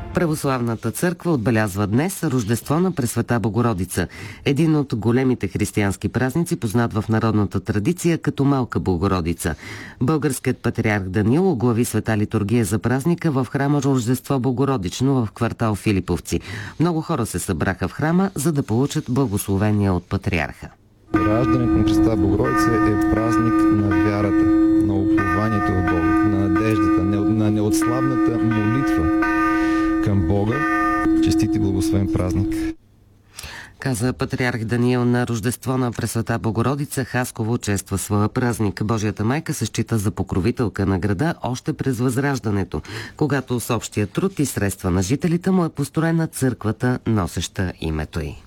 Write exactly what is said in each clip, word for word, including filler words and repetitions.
Православната църква отбелязва днес Рождество на Пресвета Богородица, един от големите християнски празници, познат в народната традиция като Малка Богородица. Българският патриарх Даниил оглави света литургия за празника в храма Рождество Богородично в квартал Филиповци. Много хора се събраха в храма, за да получат благословения от патриарха. Раждането на Пресвета Богородица е празник на вярата, на упованието в Бога, на надеждата, на неотслабната молитва към Бога. Честит и благословен празник! Каза патриарх Даниил. На Рождество на Пресвета Богородица Хасково чества своя празник. Божията майка се счита за покровителка на града още през Възраждането, когато с общия труд и средства на жителите му е построена църквата, носеща името й.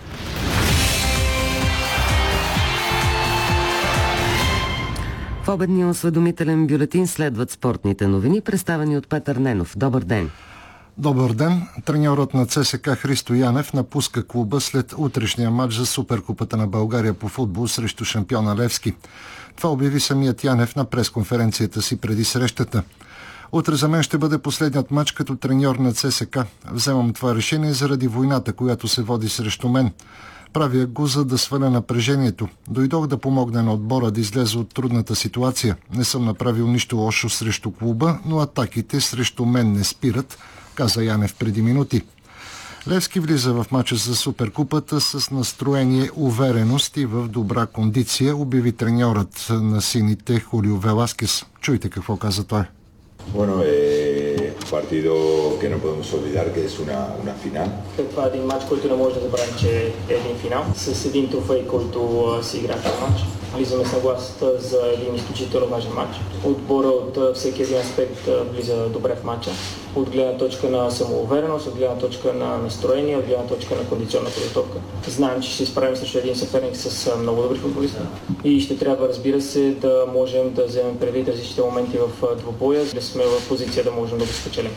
В обедния осведомителен бюлетин следват спортните новини, представени от Петър Ненов. Добър ден! Добър ден! Треньорът на ЦСКА Христо Янев напуска клуба след утрешния матч за Суперкупата на България по футбол срещу шампиона Левски. Това обяви самият Янев на пресконференцията си преди срещата. Утре за мен ще бъде последният матч като треньор на ЦСКА. Вземам това решение заради войната, която се води срещу мен. Правя го, за да сваля напрежението. Дойдох да помогна на отбора да излезе от трудната ситуация. Не съм направил нищо лошо срещу клуба, но атаките срещу мен не спират, каза Янев преди минути. Левски влиза в мача за Суперкупата с настроение, увереност и в добра кондиция, обяви треньорът на сините Хулио Веласкес. Чуйте какво каза той. Bueno, eh, partido que no podemos olvidar que es una, una final. Това е един матч, който не може да забравим, че е един финал. С един трофей, който си игра този матч. Влизаме с нагласата за един изключително важен матч. Отбора от всеки един аспект влиза добре в матча. От гледна точка на самоувереност, от гледна точка на настроение, от гледна точка на кондиционна подготовка. Знаем, че ще се изправим срещу един съперник с много добри футболисти. И ще трябва, разбира се, да можем да вземем предвид различните моменти в двубоя, да сме в позиция да можем да го спечелим.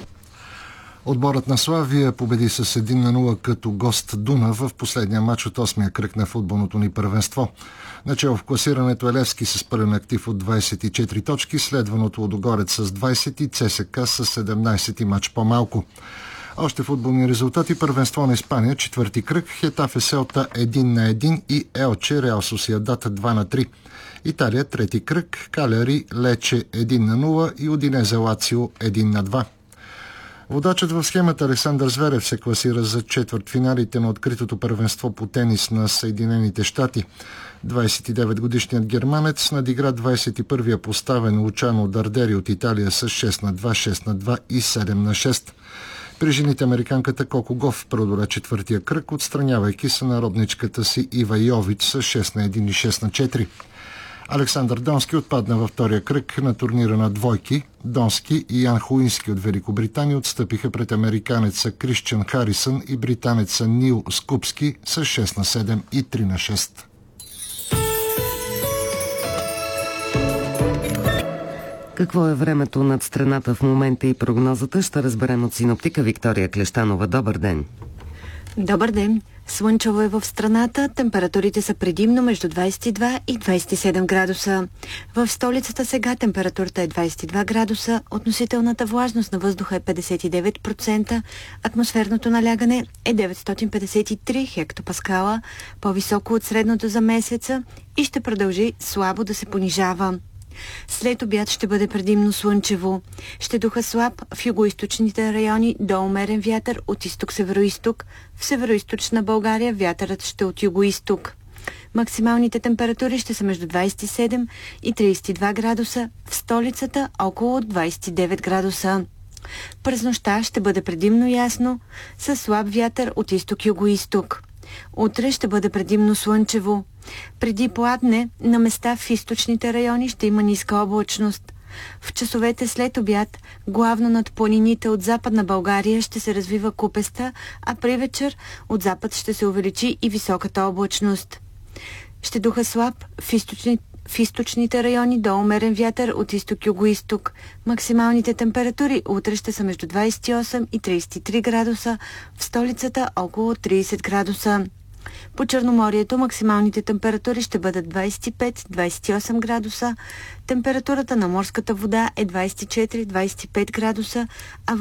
Отборът на Славия победи с един на нула като гост Дунав в последния матч от осмия кръг на футболното ни първенство. Начало в класирането е Левски с пълен актив от двадесет и четири точки, следвано от Лудогорец с двадесет и ЦСКА с седемнадесет матч по-малко. Още футболни резултати: първенство на Испания, четвърти кръг, Хетафе Селта един на един и Елче Реал Сосиедад два на три. Италия, трети кръг, Каляри Лече един на нула и Удинезе Лацио един на два. Водачът в схемата Александър Зверев се класира за четвъртфиналите на откритото първенство по тенис на Съединените щати. двадесет и девет годишният германец надигра двадесет и първия поставен Лучано Дардери от Италия с шест на два, шест на два и седем на шест. При жените американката Коко Гоф продоля четвъртия кръг, отстранявайки сънародничката си Ива Йович с шест на един и шест на четири. Александър Донски отпадна във втория кръг на турнира на двойки. Донски и Ян Хуински от Великобритания отстъпиха пред американеца Крисчан Харисън и британеца Нил Скупски с шест на седем и три на шест. Какво е времето над страната в момента и прогнозата ще разберем от синоптика Виктория Клещанова. Добър ден! Добър ден! Слънчево е в страната, температурите са предимно между двадесет и два и двадесет и седем градуса. В столицата сега температурата е двадесет и два градуса, относителната влажност на въздуха е петдесет и девет процента, атмосферното налягане е деветстотин петдесет и три хектопаскала, по-високо от средното за месеца и ще продължи слабо да се понижава. След обяд ще бъде предимно слънчево. Ще духа слаб в югоизточните райони до умерен вятър от изток-североизток. В североизточна България вятърът ще от югоизток. Максималните температури ще са между двадесет и седем и тридесет и два градуса, в столицата около двадесет и девет градуса. През нощта ще бъде предимно ясно, с слаб вятър от изток-югоизток. Утре ще бъде предимно слънчево. Преди пладне, на места в източните райони ще има ниска облачност. В часовете след обяд, главно над планините от Западна България ще се развива купеста, а при вечер от запад ще се увеличи и високата облачност. Ще духа слаб в източните В източните райони до умерен вятър от изток-югоизток. Максималните температури утре ще са между двадесет и осем и тридесет и три градуса, в столицата около тридесет градуса. По Черноморието максималните температури ще бъдат двадесет и пет до двадесет и осем градуса, температурата на морската вода е двадесет и четири до двадесет и пет градуса, а